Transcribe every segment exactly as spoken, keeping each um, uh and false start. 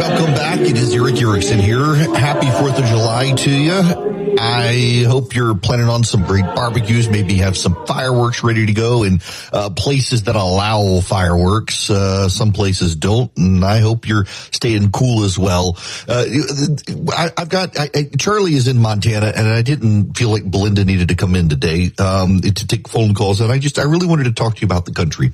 Welcome back. It is Eric Erickson here. Happy fourth of July to you. I hope you're planning on some great barbecues, maybe have some fireworks ready to go in uh, places that allow fireworks. Uh, some places don't, and I hope you're staying cool as well. Uh, I, I've got, I, I, Charlie is in Montana, and I didn't feel like Belinda needed to come in today um, to take phone calls, and I just, I really wanted to talk to you about the country.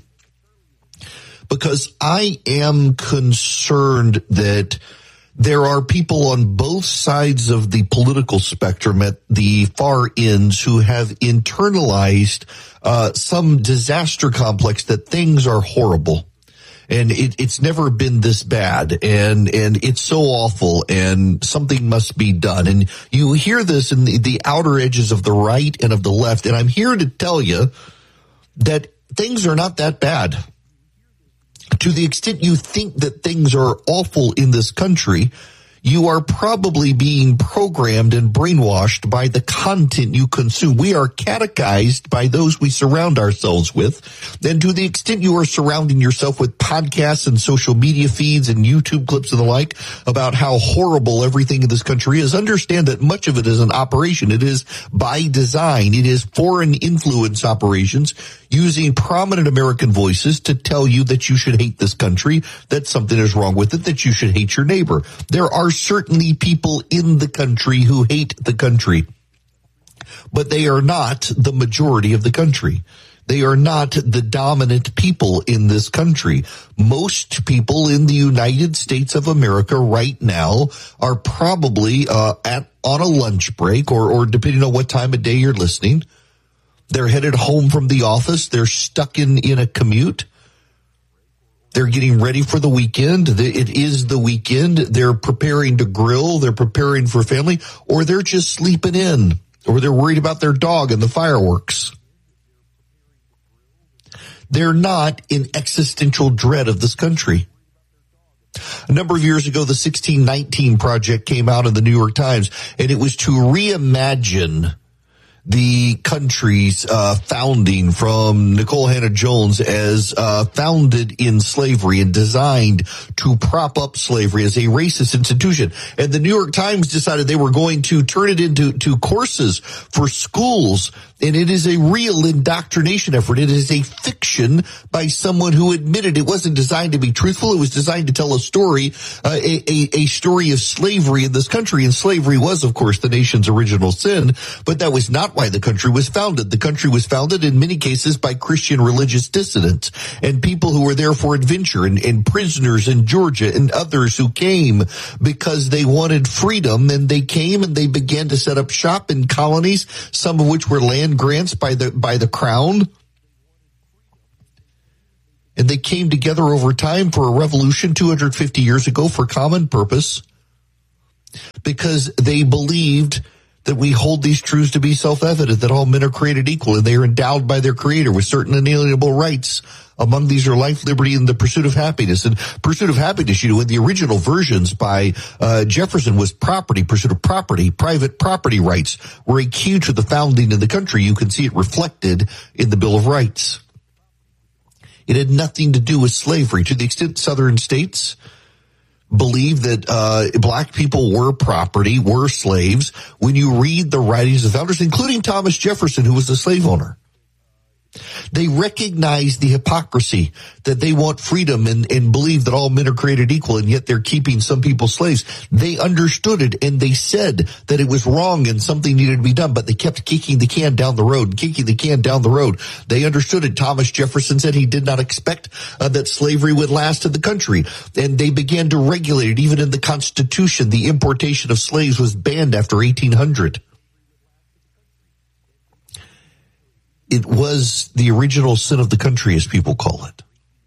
Because I am concerned that there are people on both sides of the political spectrum at the far ends who have internalized uh, some disaster complex that things are horrible. And it, it's never been this bad, and, and it's so awful, and something must be done. And you hear this in the, the outer edges of the right and of the left, and I'm here to tell you that things are not that bad. To the extent you think that things are awful in this country, you are probably being programmed and brainwashed by the content you consume. We are catechized by those we surround ourselves with. And to the extent you are surrounding yourself with podcasts and social media feeds and YouTube clips and the like about how horrible everything in this country is, understand that much of it is an operation. It is by design. It is foreign influence operations using prominent American voices to tell you that you should hate this country, that something is wrong with it, that you should hate your neighbor. There are certainly people in the country who hate the country, but they are not the majority of the country. They are not the dominant people in this country. Most people in the United States of America right now are probably uh, at on a lunch break, or, or depending on what time of day you're listening, they're headed home from the office. They're stuck in, in a commute. They're getting ready for the weekend. It is the weekend. They're preparing to grill. They're preparing for family, or they're just sleeping in, or they're worried about their dog and the fireworks. They're not in existential dread of this country. A number of years ago, the sixteen nineteen Project came out in the New York Times, and it was to reimagine the country's uh, founding from Nicole Hannah-Jones as uh, founded in slavery and designed to prop up slavery as a racist institution. And the New York Times decided they were going to turn it into to courses for schools. And it is a real indoctrination effort. It is a fiction by someone who admitted it wasn't designed to be truthful. It was designed to tell a story, uh, a, a, a story of slavery in this country. And slavery was, of course, the nation's original sin. But that was not why the country was founded. The country was founded in many cases by Christian religious dissidents and people who were there for adventure, and, and prisoners in Georgia and others who came because they wanted freedom. And they came and they began to set up shop in colonies, some of which were land grants by the by the crown, and they came together over time for a revolution two hundred fifty years ago for common purpose, because they believed that we hold these truths to be self-evident, that all men are created equal and they are endowed by their creator with certain inalienable rights. Among these are life, liberty, and the pursuit of happiness. And pursuit of happiness, you know, in the original versions by uh, Jefferson was property, pursuit of property, private property rights were a key to the founding of the country. You can see it reflected in the Bill of Rights. It had nothing to do with slavery. To the extent southern states believe that uh black people were property, were slaves, when you read the writings of founders, including Thomas Jefferson, who was a slave owner, they recognize the hypocrisy that they want freedom and, and believe that all men are created equal, and yet they're keeping some people slaves. They understood it, and they said that it was wrong and something needed to be done, but they kept kicking the can down the road, kicking the can down the road. They understood it. Thomas Jefferson said he did not expect uh, that slavery would last in the country, and they began to regulate it. Even in the Constitution, the importation of slaves was banned after eighteen hundred. It was the original sin of the country, as people call it.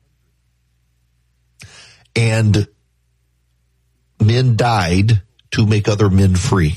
And men died to make other men free.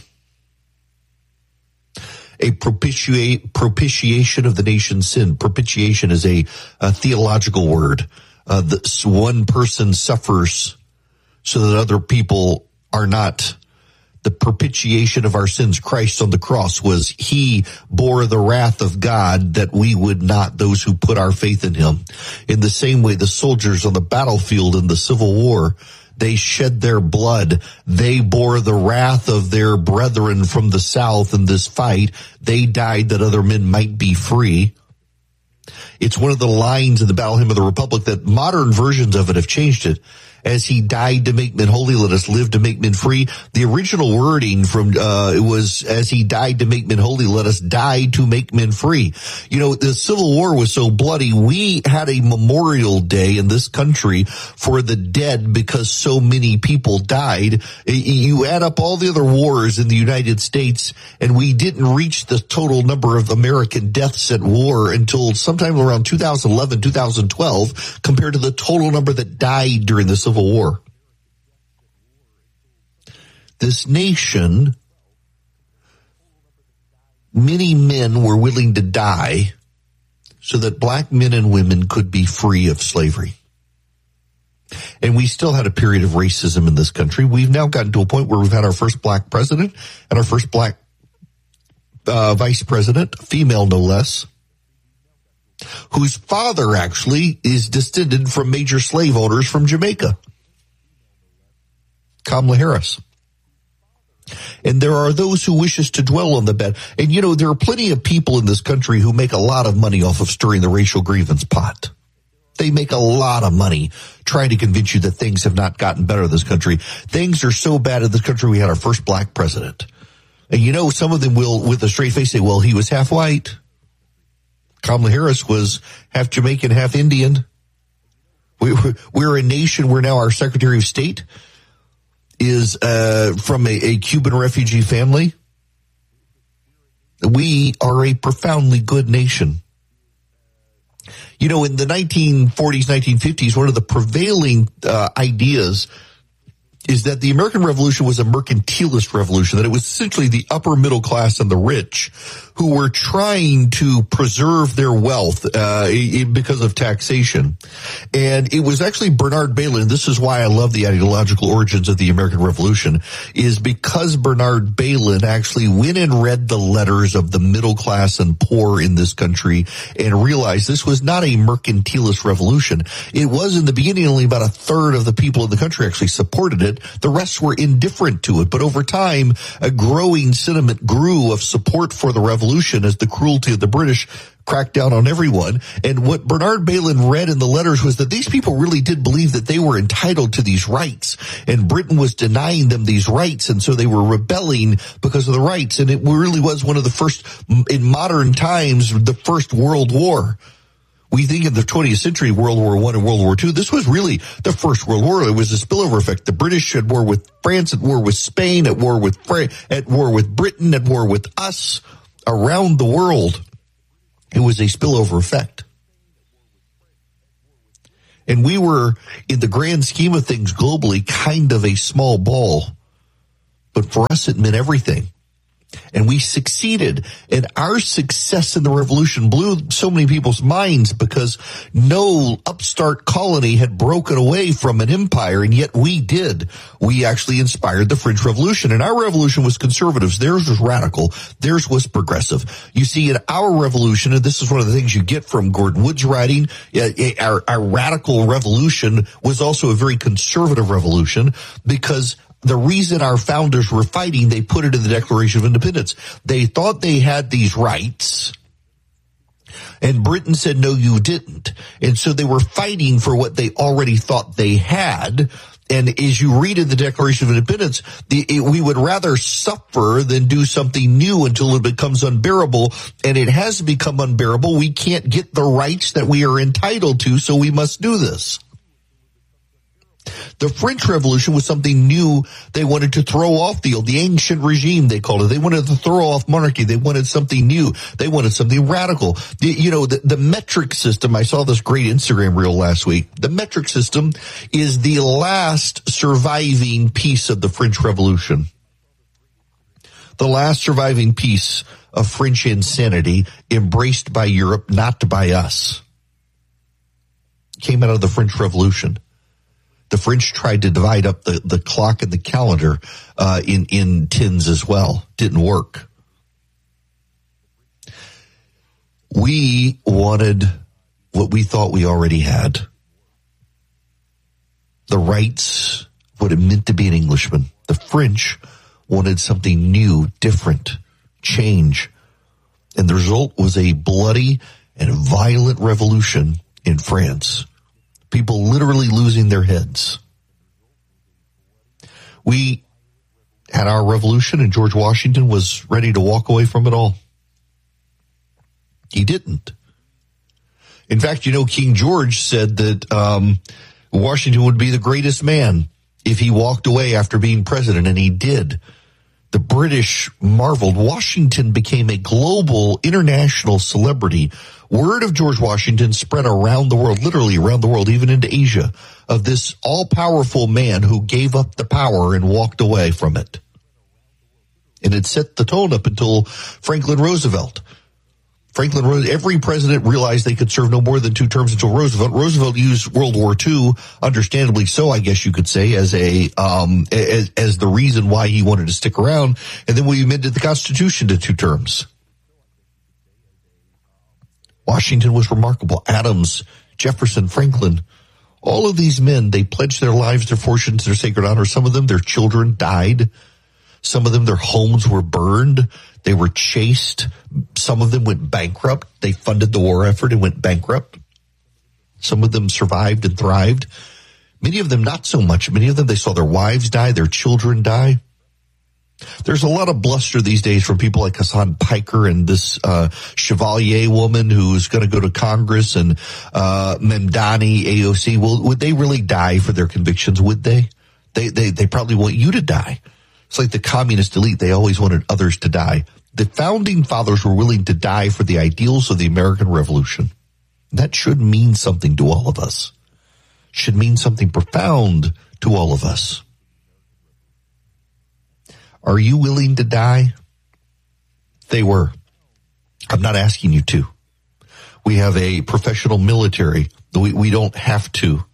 A propitiate, propitiation of the nation's sin. Propitiation is a, a theological word. Uh, this one person suffers so that other people are not. The propitiation of our sins, Christ on the cross, was he bore the wrath of God that we would not, those who put our faith in him. In the same way, the soldiers on the battlefield in the Civil War, They shed their blood. They bore the wrath of their brethren from the south in this fight. They died that other men might be free. It's one of the lines in the Battle Hymn of the Republic that modern versions of it have changed it. As he died to make men holy, let us live to make men free. The original wording from, uh, it was, as he died to make men holy, let us die to make men free. You know, the Civil War was so bloody, we had a memorial day in this country for the dead because so many people died. You add up all the other wars in the United States, and we didn't reach the total number of American deaths at war until sometime around two thousand eleven, two thousand twelve, compared to the total number that died during the Civil War. This nation, many men were willing to die so that black men and women could be free of slavery. And we still had a period of racism in this country. We've now gotten to a point where we've had our first black president and our first black uh, vice president, female no less, whose father actually is descended from major slave owners from Jamaica, Kamala Harris. And there are those who wishes to dwell on the bed. And, you know, there are plenty of people in this country who make a lot of money off of stirring the racial grievance pot. They make a lot of money trying to convince you that things have not gotten better in this country. Things are so bad in this country, we had our first black president. And, you know, some of them will, with a straight face, say, well, he was half white. Kamala Harris was half Jamaican, half Indian. We, we're a nation where now our Secretary of State is uh, from a, a Cuban refugee family. We are a profoundly good nation. You know, in the nineteen forties, nineteen fifties, one of the prevailing uh, ideas is that the American Revolution was a mercantilist revolution, that it was essentially the upper middle class and the rich who were trying to preserve their wealth uh, because of taxation. And it was actually Bernard Bailyn, this is why I love the ideological origins of the American Revolution, is because Bernard Bailyn actually went and read the letters of the middle class and poor in this country and realized this was not a mercantilist revolution. It was in the beginning only about a third of the people in the country actually supported it. The rest were indifferent to it. But over time, a growing sentiment grew of support for the revolution as the cruelty of the British cracked down on everyone. And what Bernard Bailyn read in the letters was that these people really did believe that they were entitled to these rights, and Britain was denying them these rights, and so they were rebelling because of the rights. And it really was one of the first, in modern times, the first World War. We think in the twentieth century, World War One and World War Two, this was really the first World War. It was a spillover effect. The British at war with France, at war with Spain, at war with Fra- at war with Britain, at war with us around the world. It was a spillover effect. And we were, in the grand scheme of things globally, kind of a small ball. But for us, it meant everything. And we succeeded. And our success in the revolution blew so many people's minds because no upstart colony had broken away from an empire, and yet we did. We actually inspired the French Revolution, and our revolution was conservative. Theirs was radical. Theirs was progressive. You see, in our revolution, and this is one of the things you get from Gordon Wood's writing, our, our radical revolution was also a very conservative revolution because the reason our founders were fighting, they put it in the Declaration of Independence. They thought they had these rights, and Britain said, no, you didn't. And so they were fighting for what they already thought they had. And as you read in the Declaration of Independence, the, it, we would rather suffer than do something new until it becomes unbearable. And it has become unbearable. We can't get the rights that we are entitled to, so we must do this. The French Revolution was something new. They wanted to throw off the old, the ancient regime, they called it. They wanted to throw off monarchy. They wanted something new. They wanted something radical. The, you know, the, the metric system, I saw this great Instagram reel last week. The metric system is the last surviving piece of the French Revolution. The last surviving piece of French insanity embraced by Europe, not by us. Came out of the French Revolution. The French tried to divide up the, the clock and the calendar uh, in, in tins as well. Didn't work. We wanted what we thought we already had. The rights what it meant to be an Englishman. The French wanted something new, different, change. And the result was a bloody and violent revolution in France. People literally losing their heads. We had our revolution, and George Washington was ready to walk away from it all. He didn't. In fact, you know, King George said that um, Washington would be the greatest man if he walked away after being president, and he did. The British marveled. Washington became a global, international celebrity. Word of George Washington spread around the world, literally around the world, even into Asia, of this all-powerful man who gave up the power and walked away from it. And it set the tone up until Franklin Roosevelt. Franklin Roosevelt, every president realized they could serve no more than two terms until Roosevelt. Roosevelt used World War Two, understandably so, I guess you could say, as a um as, as the reason why he wanted to stick around. And then we amended the Constitution to two terms. Washington was remarkable. Adams, Jefferson, Franklin, all of these men, they pledged their lives, their fortunes, their sacred honor. Some of them, their children died. Some of them, their homes were burned. They were chased. Some of them went bankrupt. They funded the war effort and went bankrupt. Some of them survived and thrived. Many of them not so much. Many of them, they saw their wives die, their children die. There's a lot of bluster these days from people like Hassan Piker and this uh Chevalier woman who's going to go to Congress, and uh Memdani, A O C. Well, would they really die for their convictions? Would they? They they they probably want you to die. It's like the communist elite. They always wanted others to die. The founding fathers were willing to die for the ideals of the American Revolution. That should mean something to all of us. Should mean something profound to all of us. Are you willing to die? They were. I'm not asking you to. We have a professional military. We, we don't have to.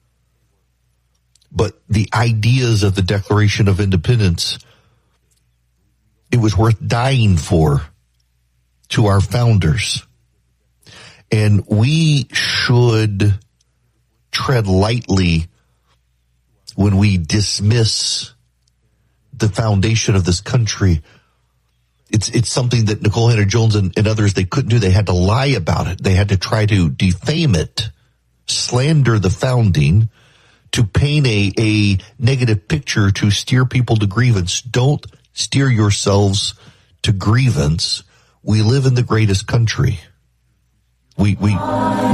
But the ideas of the Declaration of Independence, it was worth dying for to our founders. And we should tread lightly when we dismiss the foundation of this country. It's it's something that Nicole Hannah-Jones and, and others, they couldn't do. They had to lie about it. They had to try to defame it, slander the founding, to paint a, a negative picture, to steer people to grievance. Don't steer yourselves to grievance. We live in the greatest country. We we